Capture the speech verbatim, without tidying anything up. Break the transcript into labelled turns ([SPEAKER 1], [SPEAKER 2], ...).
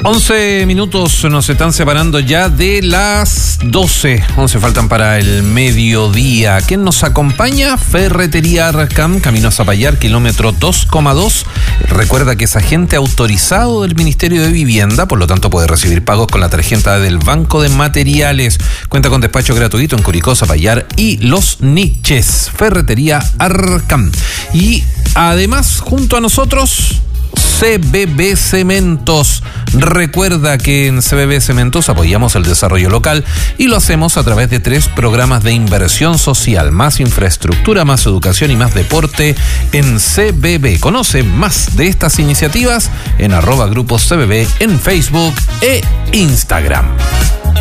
[SPEAKER 1] once minutos nos están separando ya de las doce. once faltan para el mediodía. ¿Quién nos acompaña? Ferretería Arcam, camino a Zapallar, kilómetro dos coma dos. Recuerda que es agente autorizado del Ministerio de Vivienda, por lo tanto puede recibir pagos con la tarjeta del Banco de Materiales. Cuenta con despacho gratuito en Curicó, Zapallar y Los Niches. Ferretería Arcam. Y además, junto a nosotros, C B B Cementos. Recuerda que en C B B Cementos apoyamos el desarrollo local y lo hacemos a través de tres programas de inversión social: más infraestructura, más educación y más deporte en C B B. Conoce más de estas iniciativas en arroba grupo C B B en Facebook e Instagram.